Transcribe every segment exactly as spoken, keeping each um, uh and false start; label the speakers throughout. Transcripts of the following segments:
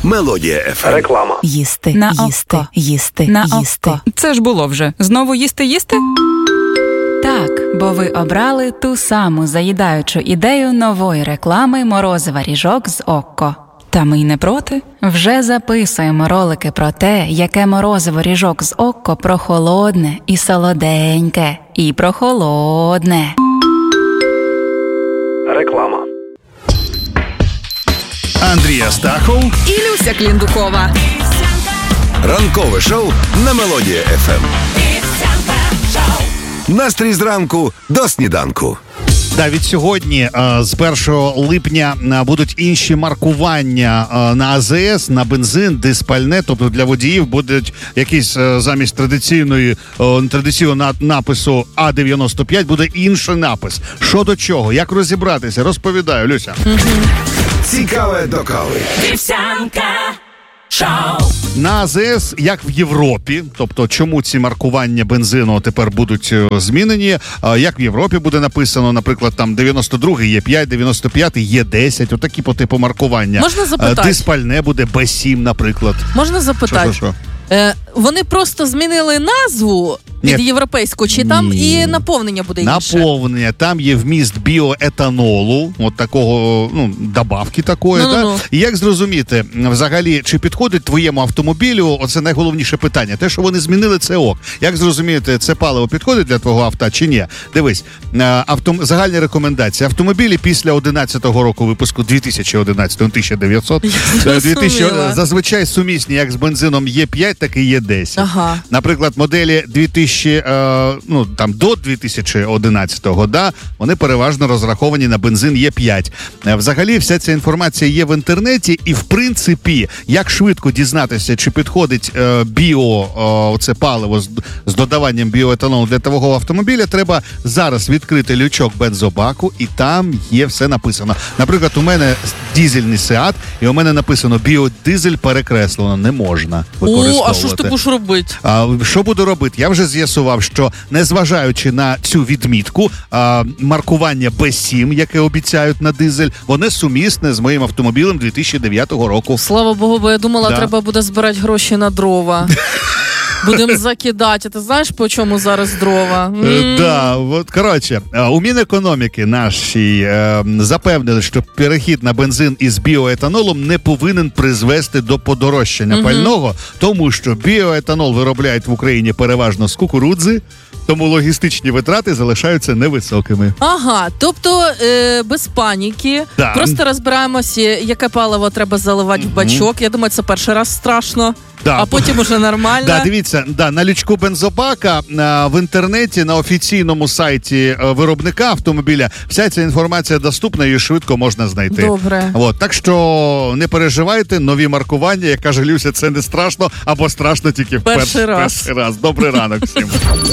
Speaker 1: Мелодія еф ем.
Speaker 2: Реклама.
Speaker 3: Їсти, на їсти, око. їсти, на їсти. Око.
Speaker 4: Це ж було вже. Знову їсти-їсти?
Speaker 3: Так, бо ви обрали ту саму заїдаючу ідею нової реклами морозива ріжок з Окко. Та ми й не проти. Вже записуємо ролики про те, яке морозиво ріжок з Окко прохолодне і солоденьке. І прохолодне.
Speaker 2: Реклама.
Speaker 1: Андрій Астахов.
Speaker 4: І Люся Кліндукова.
Speaker 1: Ранкове шоу на Мелодія еф ем. Настрій зранку до сніданку.
Speaker 5: Да, від сьогодні, з першого липня, будуть інші маркування на а зет ес, на бензин, диспальне, тобто для водіїв будуть якісь замість традиційної, традиційного напису А дев'яносто п'ять буде інший напис. Що до чого? Як розібратися? Розповідаю, Люся.
Speaker 1: Цікаве до кави.
Speaker 6: Вівсянка шоу.
Speaker 5: На а зет ес, як в Європі, тобто чому ці маркування бензину тепер будуть змінені, як в Європі буде написано, наприклад, там дев'яносто другий Є п'ять, дев'яносто п'ятий Є десять, отакі по типу маркування.
Speaker 7: Можна запитати?
Speaker 5: Диспальне буде Бе сім, наприклад.
Speaker 7: Можна запитати?
Speaker 5: Що, що, що?
Speaker 7: Е, вони просто змінили назву від
Speaker 5: Ні.
Speaker 7: європейську, чи там
Speaker 5: Ні.
Speaker 7: і наповнення буде інше?
Speaker 5: Наповнення. Там є вміст біоетанолу, от такого, ну, добавки такої.
Speaker 7: Ну-ну-ну.
Speaker 5: Да? І як зрозуміти, взагалі, чи підходить твоєму автомобілю, оце найголовніше питання. Те, що вони змінили, це ок. Як зрозуміти, це паливо підходить для твого авто, чи ні? Дивись, авто... загальні рекомендації. Автомобілі після одинадцятого року випуску, дві тисячі одинадцятого, тисяча дев'ятсот, дві тисячі, зазвичай сумісні як з бензином Є п'ять, так і Є десять.
Speaker 7: Ага.
Speaker 5: Наприклад, моделі дві тисячі, е, ну, там, до дві тисячі одинадцятого, да, вони переважно розраховані на бензин Є п'ять. Е, взагалі, вся ця інформація є в інтернеті, і, в принципі, як швидко дізнатися, чи підходить е, біо, е, це паливо з, з додаванням біоетанолу для твого автомобіля, треба зараз відкрити лючок бензобаку, і там є все написано. Наприклад, у мене дізельний Сеат, і у мене написано біодизель перекреслено, не можна використовувати.
Speaker 7: О, а що ж ти будеш робити?
Speaker 5: А, що буду робити? Я вже з'ясував, що незважаючи на цю відмітку, а, маркування Бе сім, яке обіцяють на дизель, воно сумісне з моїм автомобілем дві тисячі дев'ятого року.
Speaker 7: Слава Богу, бо я думала,
Speaker 5: Да.
Speaker 7: треба буде збирати гроші на дрова. Будемо закидати. Ти знаєш, по чому зараз дрова?
Speaker 5: Е, Да, от, коротше, у Мінекономіки нашій е, запевнили, що перехід на бензин із біоетанолом не повинен призвести до подорожчання uh-huh. пального, тому що біоетанол виробляють в Україні переважно з кукурудзи, тому логістичні витрати залишаються невисокими.
Speaker 7: Ага, тобто е, без паніки.
Speaker 5: Да.
Speaker 7: Просто розбираємося, яке паливо треба заливати uh-huh. в бачок. Я думаю, це перший раз страшно.
Speaker 5: Да.
Speaker 7: А потім уже нормально.
Speaker 5: Да, дивіться, да, на лючку бензобака а, в інтернеті, на офіційному сайті а, виробника автомобіля вся ця інформація доступна і швидко можна знайти.
Speaker 7: Добре.
Speaker 5: От, так що не переживайте, нові маркування, як каже Люся, це не страшно, або страшно тільки в
Speaker 7: перший
Speaker 5: перший
Speaker 7: раз.
Speaker 5: перший раз. Добрий ранок всім.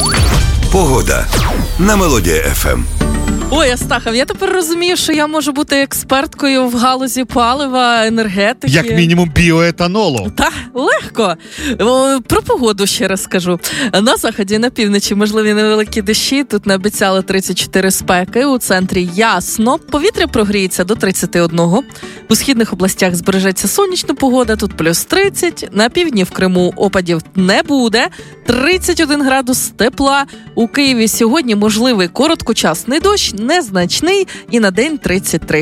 Speaker 1: Погода на Мелодія еф ем.
Speaker 7: Ой, Астахов, я тепер розумію, що я можу бути експерткою в галузі палива, енергетики.
Speaker 5: Як мінімум біоетанолу.
Speaker 7: Та, легко. О, про погоду ще раз скажу. На заході, на півночі можливі невеликі дощі. Тут не обіцяли тридцять чотири спеки. У центрі ясно. Повітря прогріється до тридцять один. У східних областях збережеться сонячна погода. Тут плюс тридцять. На півдні в Криму опадів не буде. тридцять один градус тепла. У Києві сьогодні можливий короткочасний дощ, незначний, і на день тридцять три.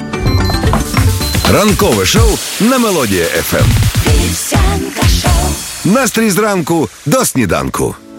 Speaker 1: Ранкове шоу на Мелодія еф ем.
Speaker 6: Вівсянка шоу.
Speaker 1: Настрій зранку до сніданку.